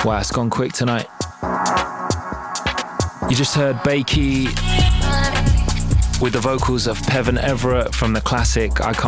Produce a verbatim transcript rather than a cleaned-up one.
Wow, it's gone quick tonight. You just heard Bakey with the vocals of Pevan Everett from the classic I Can't